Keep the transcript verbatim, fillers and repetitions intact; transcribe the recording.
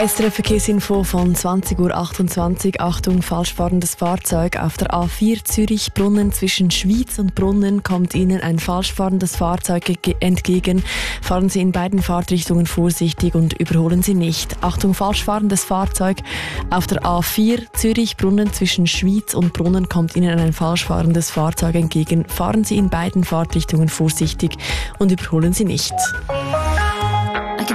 S R F Verkehrsinfo von zwanzig Uhr achtundzwanzig. Achtung, falsch fahrendes Fahrzeug. Auf der A vier Zürich-Brunnen zwischen Schwyz und Brunnen kommt Ihnen ein falsch fahrendes Fahrzeug entgegen. Fahren Sie in beiden Fahrtrichtungen vorsichtig und überholen Sie nicht. Achtung, falsch fahrendes Fahrzeug. Auf der A vier Zürich-Brunnen zwischen Schwyz und Brunnen kommt Ihnen ein falsch fahrendes Fahrzeug entgegen. Fahren Sie in beiden Fahrtrichtungen vorsichtig und überholen Sie nicht.